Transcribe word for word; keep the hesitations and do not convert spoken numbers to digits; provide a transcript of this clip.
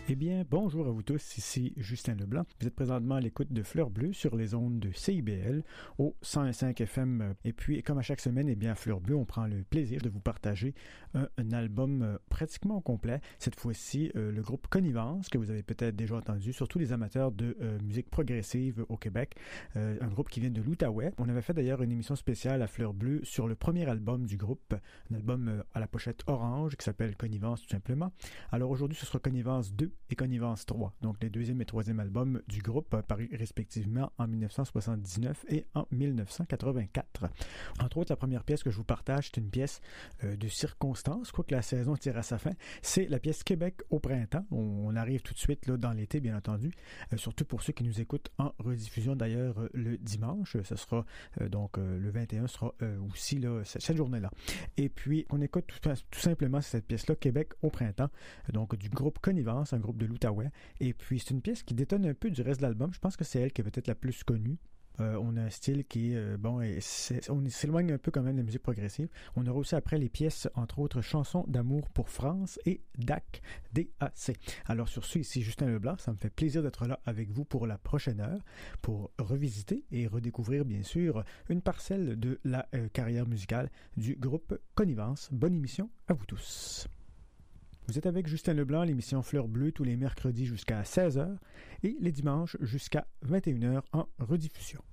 Eh bien, bonjour à vous tous, ici Justin Leblanc. Vous êtes présentement à l'écoute de Fleur Bleue sur les ondes de C I B L au cent un virgule cinq F M. Et puis, comme à chaque semaine, eh bien, à Fleur Bleue, on prend le plaisir de vous partager un, un album euh, pratiquement au complet. Cette fois-ci, euh, le groupe Connivence, que vous avez peut-être déjà entendu, surtout les amateurs de euh, musique progressive au Québec. Euh, un groupe qui vient de l'Outaouais. On avait fait d'ailleurs une émission spéciale à Fleur Bleue sur le premier album du groupe, un album euh, à la pochette orange qui s'appelle Connivence tout simplement. Alors aujourd'hui, ce sera Connivence deux et Connivence trois, donc les deuxième et troisième albums du groupe, euh, parus respectivement en dix-neuf cent soixante-dix-neuf et en dix-neuf cent quatre-vingt-quatre. Entre autres, la première pièce que je vous partage, c'est une pièce euh, de circonstance, quoique la saison tire à sa fin. C'est la pièce Québec au printemps. On, on arrive tout de suite là, dans l'été, bien entendu, euh, surtout pour ceux qui nous écoutent en rediffusion d'ailleurs euh, le dimanche. Ce sera euh, donc euh, le vingt et un sera euh, aussi là, cette journée-là. Et puis, on écoute tout, tout simplement cette pièce-là, Québec au printemps, euh, donc du groupe Connivence, un groupe de l'Outaouais. Et puis, c'est une pièce qui détonne un peu du reste de l'album. Je pense que c'est elle qui est peut-être la plus connue. Euh, on a un style qui est, euh, bon, et c'est, on s'éloigne un peu quand même de la musique progressive. On aura aussi après les pièces, entre autres, Chansons d'amour pour France et D A C, D A C. Alors sur ce, ici Justin Leblanc, ça me fait plaisir d'être là avec vous pour la prochaine heure, pour revisiter et redécouvrir, bien sûr, une parcelle de la euh, carrière musicale du groupe Connivence. Bonne émission à vous tous. Vous êtes avec Justin Leblanc, l'émission Fleur Bleue tous les mercredis jusqu'à seize heures et les dimanches jusqu'à vingt et une heures en rediffusion.